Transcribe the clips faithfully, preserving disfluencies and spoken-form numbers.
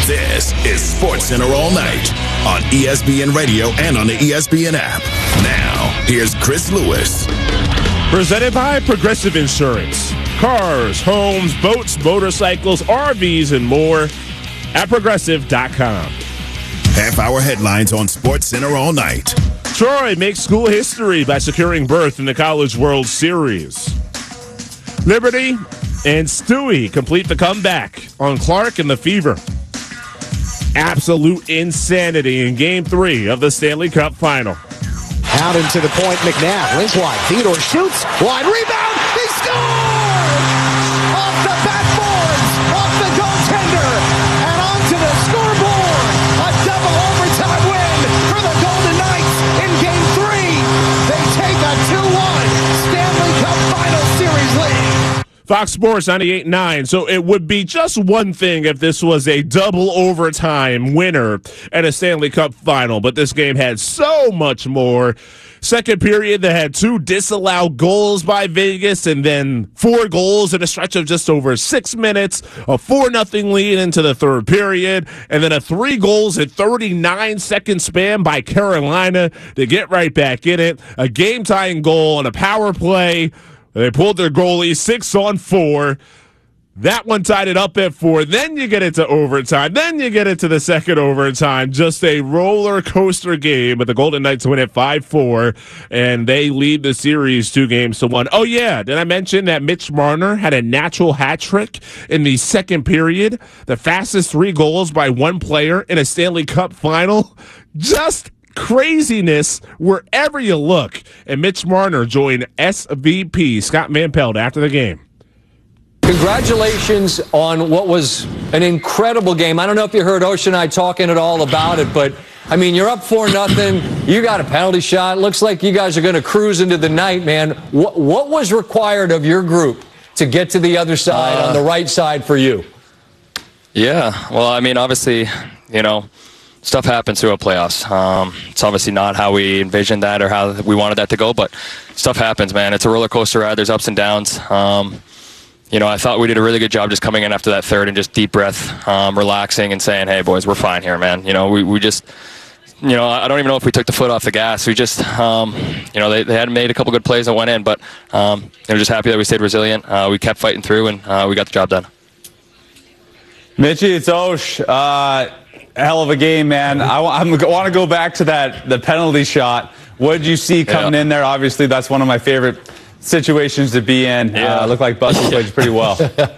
This is SportsCenter All Night on E S P N Radio and on the E S P N app. Now, here's Chris Lewis. Presented by Progressive Insurance. Cars, homes, boats, motorcycles, R Vs, and more at progressive dot com. Half-hour headlines on SportsCenter All Night. Troy makes school history by securing berth in the College World Series. Liberty and Stewie complete the comeback on Clark and the Fever. Absolute insanity in Game three of the Stanley Cup Final. Out into the point, McNabb, link wide. Theodore shoots, wide rebound, he scores! Off the backboards, off the goaltender, and onto the scoreboard. A double overtime win for the Golden Knights in Game three. They take a two one Stanley Cup Final Series lead. Fox Sports ninety-eight point nine. So it would be just one thing if this was a double overtime winner at a Stanley Cup final, but this game had so much more. Second period, they had two disallowed goals by Vegas, and then four goals in a stretch of just over six minutes, a four nothing lead into the third period, and then a three goals in thirty-nine second span by Carolina to get right back in it. A game-tying goal on a power play. They pulled their goalie six on four. That one tied it up at four. Then you get into overtime. Then you get into the second overtime. Just a roller coaster game. But the Golden Knights win at five four, and they lead the series two games to one. Oh, yeah. Did I mention that Mitch Marner had a natural hat trick in the second period? The fastest three goals by one player in a Stanley Cup final? Just craziness wherever you look. And Mitch Marner joined S V P Scott Manpeld after the game. Congratulations on what was an incredible game. I don't know if you heard Ocean and I talking at all about it, but I mean, you're up four nothing. You got a penalty shot. Looks like you guys are going to cruise into the night, man. What, what was required of your group to get to the other side uh, on the right side for you? Yeah, well, I mean, obviously, you know, stuff happens throughout playoffs. Um, it's obviously not how we envisioned that or how we wanted that to go, but stuff happens, man. It's a roller coaster ride. There's ups and downs. Um, you know, I thought we did a really good job just coming in after that third and just deep breath, um, relaxing and saying, hey, boys, we're fine here, man. You know, we, we just, you know, I don't even know if we took the foot off the gas. We just, um, you know, they, they had made a couple good plays that went in, but um, they were just happy that we stayed resilient. Uh, we kept fighting through, and uh, we got the job done. Mitchie, it's Osh. Uh, hell of a game, man. I, I want to go back to that the penalty shot. What did you see coming yeah. in there? Obviously, that's one of my favorite situations to be in. Yeah. Uh, looked like Bussy played pretty well.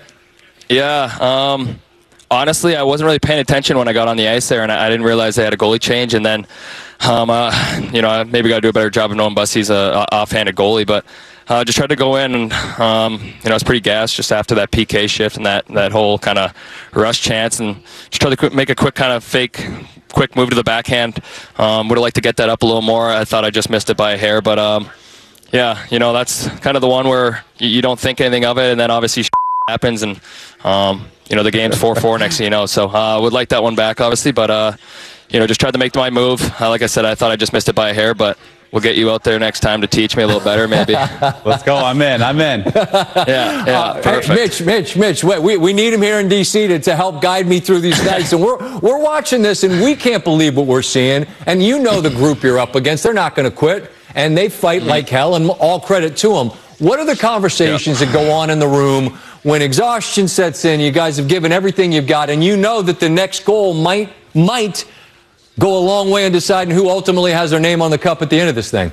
yeah. Um, honestly, I wasn't really paying attention when I got on the ice there, and I, I didn't realize they had a goalie change. And then, um, uh, you know, I maybe got to do a better job of knowing Bussy's a, a offhanded goalie, but uh, just tried to go in, and um, you know, I was pretty gassed just after that P K shift and that that whole kind of rush chance, and just tried to make a quick kind of fake. quick move to the backhand. Um, would have liked to get that up a little more. I thought I just missed it by a hair, but um, yeah, you know, that's kind of the one where you, you don't think anything of it, and then obviously happens, and um, you know, the game's four four next thing you know. So I uh, would like that one back, obviously, but uh, you know, just tried to make my move. Uh, like I said, I thought I just missed it by a hair, but we'll get you out there next time to teach me a little better, maybe. Let's go. I'm in. I'm in. yeah, yeah, uh, perfect. Hey, Mitch, Mitch, Mitch, we, we need him here in D C to, to help guide me through these nights. And we're, we're watching this, and we can't believe what we're seeing. And you know the group you're up against. They're not going to quit. And they fight mm-hmm. like hell, and all credit to them. What are the conversations yeah. that go on in the room when exhaustion sets in? You guys have given everything you've got, and you know that the next goal might might go a long way in deciding who ultimately has their name on the cup at the end of this thing.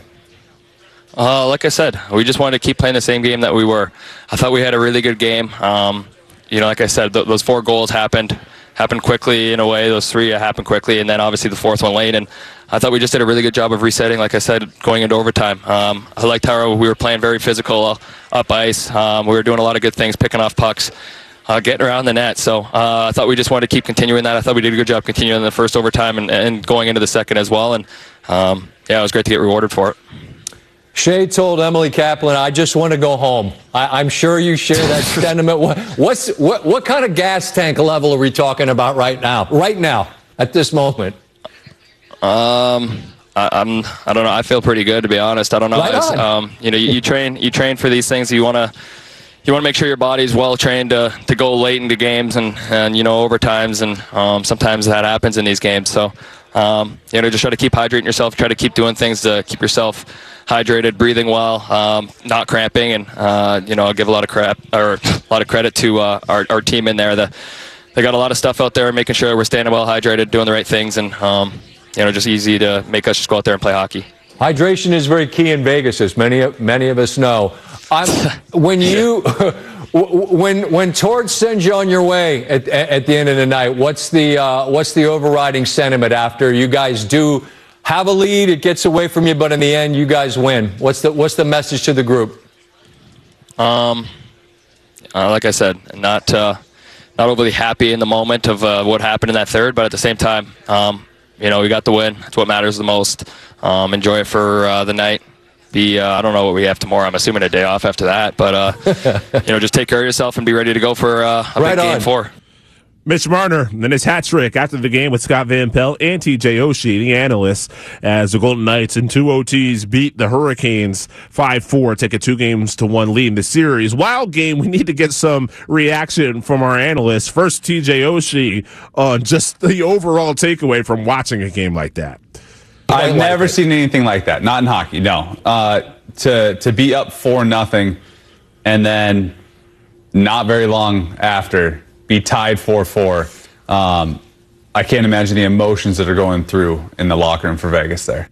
Uh, like I said, we just wanted to keep playing the same game that we were. I thought we had a really good game. Um, you know, like I said, th- those four goals happened happened quickly in a way. Those three happened quickly, and then obviously the fourth one late. And I thought we just did a really good job of resetting, like I said, going into overtime. Um, I liked how we were playing very physical up ice. Um, we were doing a lot of good things, picking off pucks, uh, getting around the net. So uh, I thought we just wanted to keep continuing that. I thought we did a good job continuing in the first overtime and, and going into the second as well. And um, yeah, it was great to get rewarded for it. Shea told Emily Kaplan, I just want to go home. I, I'm sure you share that sentiment. What, what's, what, what kind of gas tank level are we talking about right now? Right now, at this moment? Um, I, I'm. I don't know. I feel pretty good, to be honest. I don't know. Right on. Um, you know, you, you train. You train for these things. You want to. you want to make sure your body's well trained to, to go late into games and, and you know, overtimes, and um, sometimes that happens in these games. So, um, you know, just try to keep hydrating yourself, try to keep doing things to keep yourself hydrated, breathing well, um, not cramping, and, uh, you know, I'll give a lot of crap or a lot of credit to uh, our, our team in there. The, they got a lot of stuff out there, making sure we're staying well hydrated, doing the right things, and, um, you know, just easy to make us just go out there and play hockey. Hydration is very key in Vegas, as many many of us know. I'm, when you when when Torch sends you on your way at, at the end of the night, what's the uh, what's the overriding sentiment after you guys do have a lead? It gets away from you, but in the end, you guys win. What's the what's the message to the group? Um, uh, like I said, not uh, not overly happy in the moment of uh, what happened in that third, but at the same time, um, you know, we got the win. That's what matters the most. Um, enjoy it for uh, the night. Be, uh, I don't know what we have tomorrow. I'm assuming a day off after that. But, uh, you know, just take care of yourself and be ready to go for uh, a right big on. game four. Mitch Marner and his hat trick after the game with Scott Van Pelt and T J Oshie, the analysts, as the Golden Knights in two O Ts beat the Hurricanes five four, take a two games to one lead in the series. Wild game. We need to get some reaction from our analysts. First, T J Oshie on just the overall takeaway from watching a game like that. I've never seen anything like that. Not in hockey, no. Uh, to to be up four nothing, and then not very long after be tied four four. Um, I can't imagine the emotions that are going through in the locker room for Vegas there.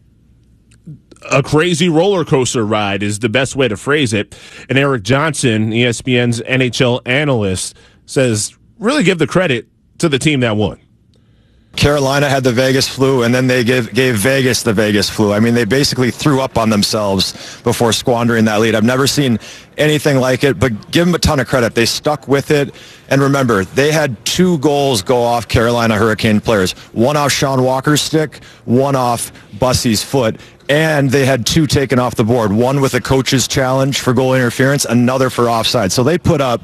A crazy roller coaster ride is the best way to phrase it. And Eric Johnson, E S P N's N H L analyst, says really give the credit to the team that won. Carolina had the Vegas flu, and then they gave, gave Vegas the Vegas flu. I mean, they basically threw up on themselves before squandering that lead. I've never seen anything like it, but give them a ton of credit. They stuck with it. And remember, they had two goals go off Carolina Hurricane players. One off Sean Walker's stick, one off Bussy's foot. And they had two taken off the board. One with a coach's challenge for goal interference, another for offside. So they put up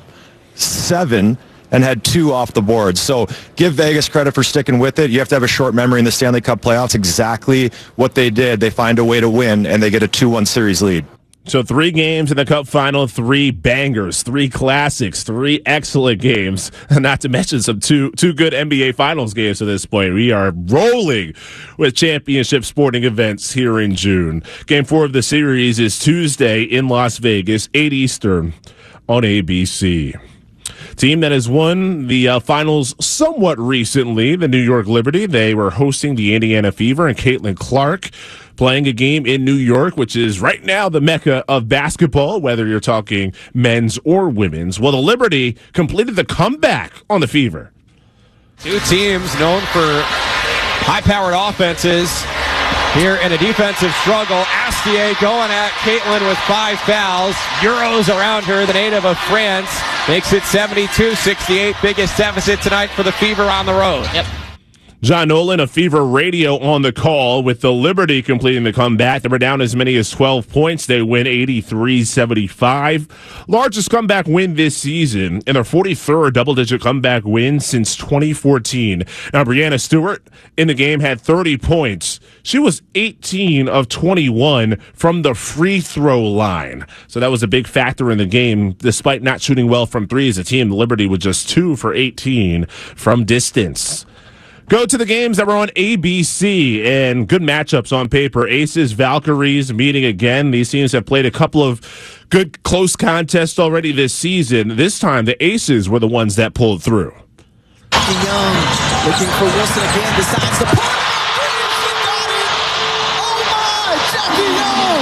seven and had two off the board. So give Vegas credit for sticking with it. You have to have a short memory in the Stanley Cup playoffs. Exactly what they did. They find a way to win, and they get a two one series lead. So three games in the Cup final, three bangers, three classics, three excellent games, not to mention some two two good N B A Finals games to this point. We are rolling with championship sporting events here in June. Game four of the series is Tuesday in Las Vegas, eight Eastern on A B C. Team that has won the uh, finals somewhat recently, the New York Liberty. They were hosting the Indiana Fever, and Caitlin Clark playing a game in New York, which is right now the mecca of basketball, whether you're talking men's or women's. Well, the Liberty completed the comeback on the Fever. Two teams known for high-powered offenses. Here in a defensive struggle, Astier going at Caitlin with five fouls. Euros around her, the native of France. Makes it seventy-two sixty-eight. Biggest deficit tonight for the Fever on the road. Yep. John Nolan of Fever Radio on the call with the Liberty completing the comeback. They were down as many as twelve points. They win eighty-three seventy-five. Largest comeback win this season and their forty-third double-digit comeback win since twenty fourteen. Now, Brianna Stewart in the game had thirty points. She was eighteen of twenty-one from the free throw line. So that was a big factor in the game, despite not shooting well from three as a team. The Liberty with just two for eighteen from distance. Go to the games that were on A B C, and good matchups on paper. Aces, Valkyries meeting again. These teams have played a couple of good close contests already this season. This time, the Aces were the ones that pulled through. Young looking for Wilson again, decides to put it. She got it! Oh my! Jackie Young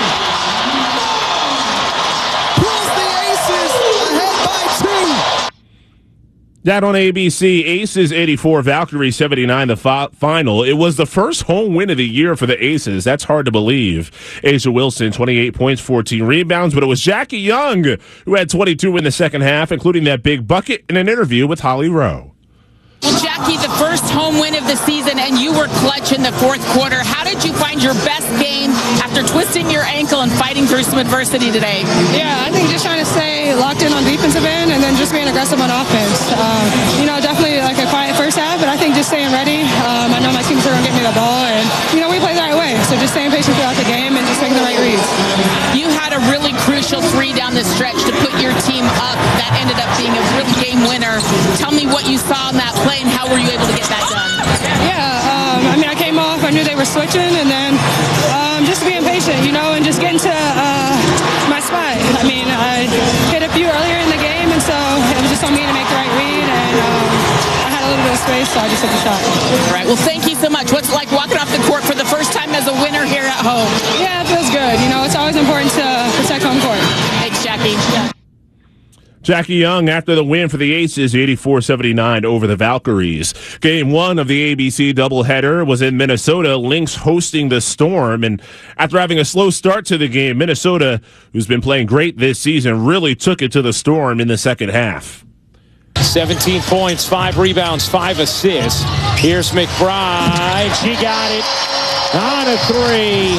pulls the Aces ahead by two. That on A B C, Aces eighty-four, Valkyrie seventy-nine, the fi- final. It was the first home win of the year for the Aces. That's hard to believe. Asia Wilson, twenty-eight points, fourteen rebounds, but it was Jackie Young who had twenty-two in the second half, including that big bucket in an interview with Holly Rowe. Well, Jackie, the first home win of the season, and you were clutch in the fourth quarter. How did you find your best game after twisting your ankle and fighting through some adversity today? Yeah, I think just trying to stay locked in on defensive end and then just being aggressive on offense. Um, you know, definitely like a quiet first half, but I think just staying ready. Um, I know my team's going to get me the ball, and, you know, we play the right way. So just staying patient throughout the game and just making the right reads. You had a really crucial three down the stretch to put your team up. That ended up being a real game winner. Tell me what you saw in that play and how were you able to get that done? Yeah, um, I mean, I came off, I knew they were switching, and then um, just being patient, you know, and just getting to uh, my spot. I mean, I hit a few earlier in the game, and so it was just on me to make the right read, and um, I had a little bit of space, so I just hit the shot. All right, well, thank you so much. What's it like walking off the court for the first time as a winner here at home? Yeah, it feels good. You know, it's always important to protect home court. Thanks, Jackie. Yeah. Jackie Young after the win for the Aces, eighty-four seventy-nine over the Valkyries. Game one of the A B C doubleheader was in Minnesota, Lynx hosting the Storm. And after having a slow start to the game, Minnesota, who's been playing great this season, really took it to the Storm in the second half. seventeen points, five rebounds, five assists. Here's McBride. She got it on a three.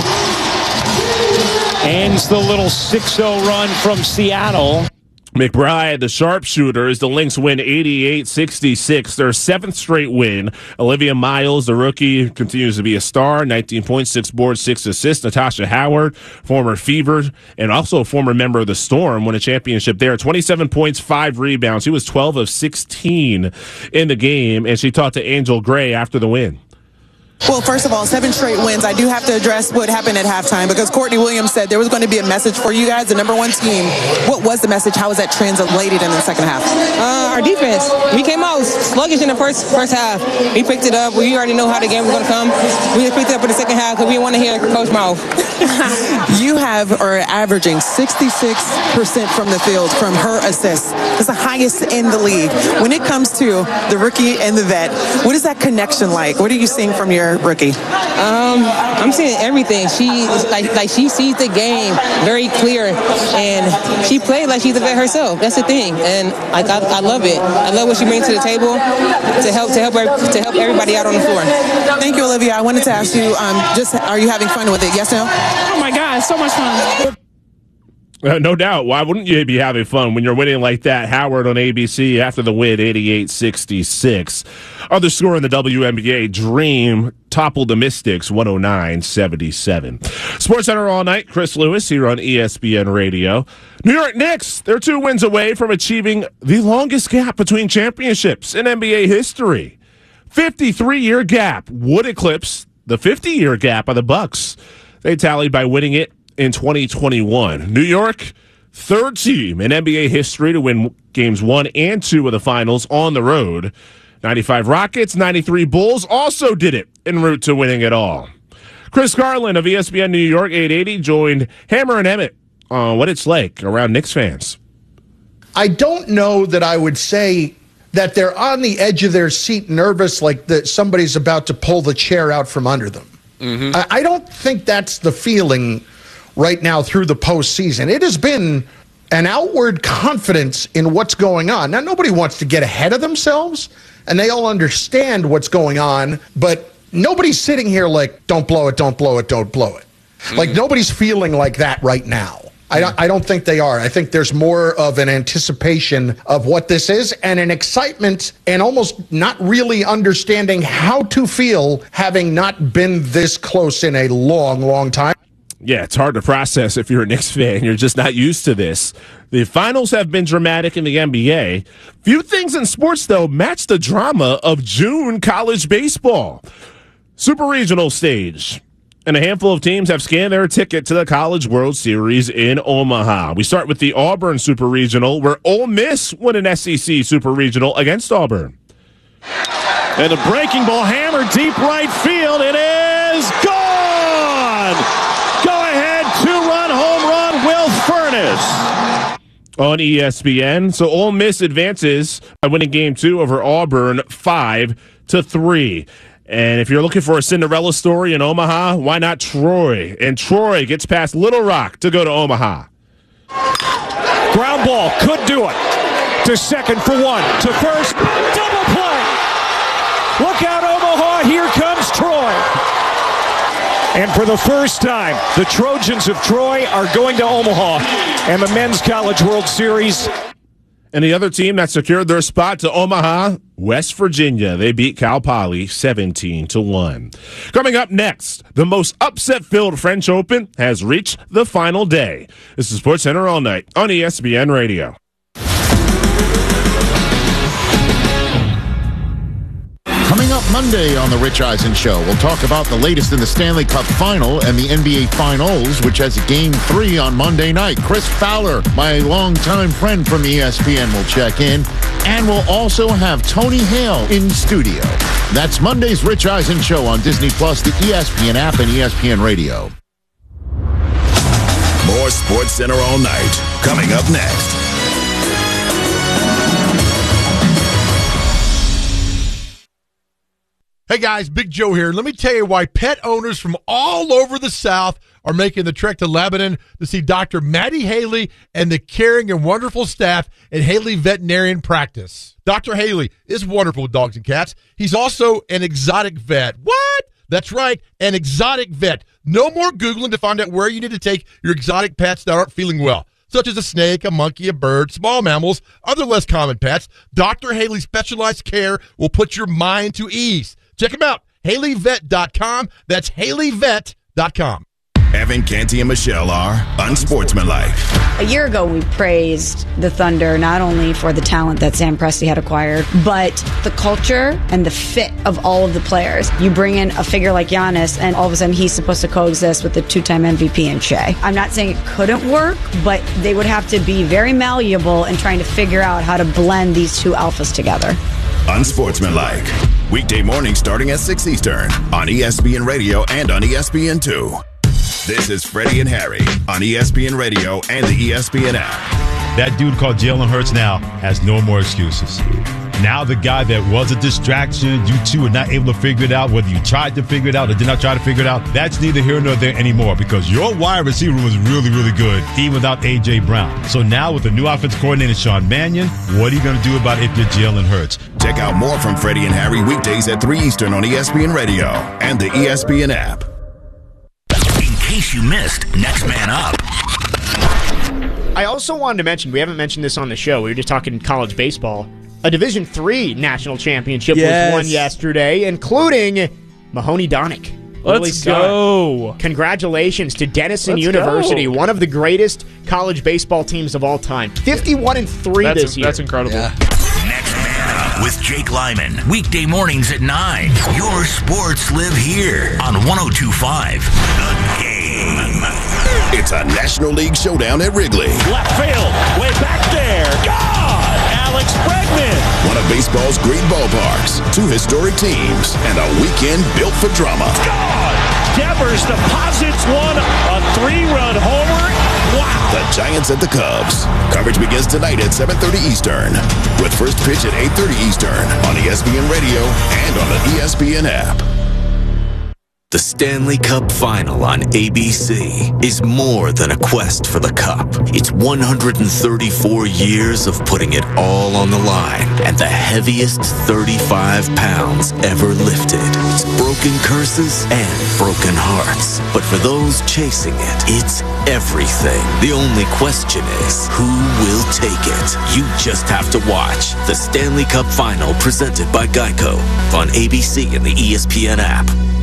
Ends the little six oh run from Seattle. McBride, the sharpshooter, as the Lynx win eighty-eight sixty-six, their seventh straight win. Olivia Miles, the rookie, continues to be a star, nineteen points, six boards, six assists. Natasha Howard, former Fever, and also a former member of the Storm, won a championship there. twenty-seven points, five rebounds. She was twelve of sixteen in the game, and she talked to Angel Gray after the win. Well, first of all, seven straight wins. I do have to address what happened at halftime because Courtney Williams said there was going to be a message for you guys, the number one team. What was the message? How was that translated in the second half? Uh, our defense. We came out sluggish in the first first half. We picked it up. We already know how the game was going to come. We just picked it up in the second half because we didn't want to hear Coach mouth. You have are averaging sixty-six percent from the field from her assists. It's the highest in the league. When it comes to the rookie and the vet, what is that connection like? What are you seeing from your rookie? Um, I'm seeing everything. She like like she sees the game very clear, and she played like she's a vet herself. That's the thing, and like I, I love it. I love what she brings to the table to help to help her, to help everybody out on the floor. Thank you, Olivia. I wanted to ask you, um, just are you having fun with it? Yes, no? Oh my God, so much fun. Uh, no doubt. Why wouldn't you be having fun when you're winning like that? Howard on A B C after the win, eighty-eight sixty-six. Other score in the W N B A, Dream toppled the Mystics, one oh nine seventy-seven. Sports Center all night. Chris Lewis here on E S P N Radio. New York Knicks, they're two wins away from achieving the longest gap between championships in N B A history. fifty-three-year gap would eclipse the fifty-year gap of the Bucks. They tallied by winning it in twenty twenty-one. New York, third team in N B A history to win games one and two of the finals on the road. ninety-five Rockets, ninety-three Bulls also did it en route to winning it all. Chris Garland of E S P N New York eight eighty joined Hammer and Emmett on what it's like around Knicks fans. I don't know that I would say that they're on the edge of their seat, nervous, like that somebody's about to pull the chair out from under them. Mm-hmm. I, I don't think that's the feeling right now through the postseason. It has been an outward confidence in what's going on. Now, nobody wants to get ahead of themselves, and they all understand what's going on, but nobody's sitting here like, don't blow it, don't blow it, don't blow it. Mm-hmm. Like, nobody's feeling like that right now. I don't, I don't think they are. I think there's more of an anticipation of what this is and an excitement and almost not really understanding how to feel having not been this close in a long, long time. Yeah, it's hard to process if you're a Knicks fan. You're just not used to this. The finals have been dramatic in the N B A. Few things in sports, though, match the drama of June college baseball. Super regional stage. And a handful of teams have scanned their ticket to the College World Series in Omaha. We start with the Auburn Super Regional, where Ole Miss won an S E C Super Regional against Auburn. And a breaking ball hammered deep right field. It is gone! Go-ahead two-run home run, Will Furnace. On E S P N. So Ole Miss advances by winning game two over Auburn five to three. And if you're looking for a Cinderella story in Omaha, why not Troy? And Troy gets past Little Rock to go to Omaha. Ground ball, could do it. To second for one. To first, double play. Look out, Omaha. Here comes Troy. And for the first time, the Trojans of Troy are going to Omaha and the Men's College World Series. And the other team that secured their spot to Omaha, West Virginia. They beat Cal Poly seventeen to one. Coming up next, the most upset-filled French Open has reached the final day. This is SportsCenter All Night on E S P N Radio. Coming up Monday on The Rich Eisen Show, we'll talk about the latest in the Stanley Cup Final and the N B A Finals, which has a game three on Monday night. Chris Fowler, my longtime friend from E S P N, will check in. And we'll also have Tony Hale in studio. That's Monday's Rich Eisen Show on Disney Plus, the E S P N app, and E S P N Radio. More SportsCenter All Night coming up next. Hey guys, Big Joe here. Let me tell you why pet owners from all over the South are making the trek to Lebanon to see Doctor Maddie Haley and the caring and wonderful staff at Haley Veterinarian Practice. Doctor Haley is wonderful with dogs and cats. He's also an exotic vet. What? That's right, an exotic vet. No more Googling to find out where you need to take your exotic pets that aren't feeling well, such as a snake, a monkey, a bird, small mammals, other less common pets. Doctor Haley's specialized care will put your mind to ease. Check him out, Haley Vet dot com. That's Haley Vet dot com. Evan Canty and Michelle are unsportsmanlike. A year ago, we praised the Thunder not only for the talent that Sam Presti had acquired, but the culture and the fit of all of the players. You bring in a figure like Giannis, and all of a sudden he's supposed to coexist with the two-time M V P in Shea. I'm not saying it couldn't work, but they would have to be very malleable in trying to figure out how to blend these two alphas together. Unsportsmanlike. Weekday morning starting at six Eastern on E S P N Radio and on E S P N two. This is Freddie and Harry on E S P N Radio and the E S P N app. That dude called Jalen Hurts now has no more excuses. Now the guy that was a distraction, you two are not able to figure it out, whether you tried to figure it out or did not try to figure it out, that's neither here nor there anymore because your wide receiver was really, really good, even without A J. Brown. So now with the new offensive coordinator, Sean Mannion, what are you going to do about it if you're Jalen Hurts? Check out more from Freddie and Harry weekdays at three Eastern on E S P N Radio and the E S P N app. In case you missed Next Man Up. I also wanted to mention, we haven't mentioned this on the show, we were just talking college baseball. A Division three national championship yes. was won yesterday, including Mahoney Donick. Let's go. Congratulations to Denison Let's University, go. one of the greatest college baseball teams of all time. fifty-one and three that's, this year. That's incredible. Yeah. Next Man Up with Jake Lyman. Weekday mornings at nine. Your sports live here on one oh two point five The Game. It's a National League showdown at Wrigley. Left field, way back there. God! Alex Bregman. One of baseball's great ballparks, two historic teams, and a weekend built for drama. God! Devers deposits one, a three-run homer. Wow! The Giants at the Cubs. Coverage begins tonight at seven thirty Eastern, with first pitch at eight thirty Eastern on E S P N Radio and on the E S P N app. The Stanley Cup Final on A B C is more than a quest for the cup. It's one hundred thirty-four years of putting it all on the line and the heaviest thirty-five pounds ever lifted. It's broken curses and broken hearts. But for those chasing it, it's everything. The only question is, who will take it? You just have to watch the Stanley Cup Final presented by Geico on A B C and the E S P N app.